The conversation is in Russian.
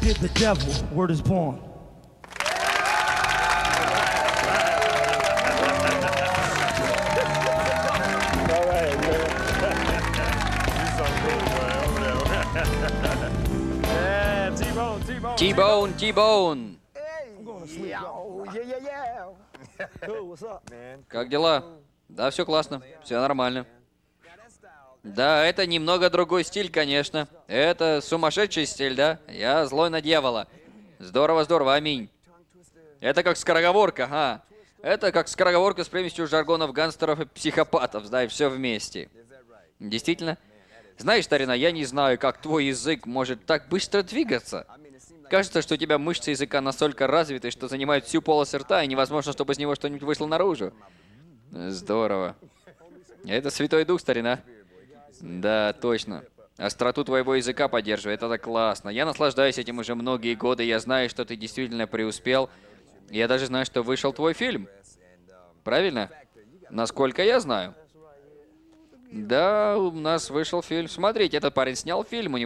did the devil, word is born. T-Bone, T-Bone. Как дела? Да, все классно, все нормально. Да, это немного другой стиль, конечно. Это сумасшедший стиль, да? Я злой на дьявола. Здорово, здорово, аминь. Это как скороговорка, ага. Это как скороговорка с примесью жаргонов гангстеров и психопатов, да, и все вместе. Действительно? Знаешь, старина, я не знаю, как твой язык может так быстро двигаться. Кажется, что у тебя мышцы языка настолько развиты, что занимают всю полость рта, и невозможно, чтобы из него что-нибудь вышло наружу. Здорово. Это Святой Дух, старина. Да, точно. Остроту твоего языка поддерживает, это классно. Я наслаждаюсь этим уже многие годы, я знаю, что ты действительно преуспел. Я даже знаю, что вышел твой фильм. Правильно? Насколько я знаю. Да, у нас вышел фильм. Смотрите, этот парень снял фильм, у него